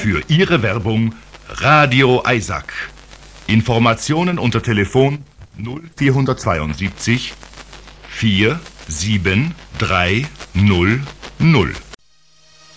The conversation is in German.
Für Ihre Werbung Radio Eisack. Informationen unter Telefon 0472 473000.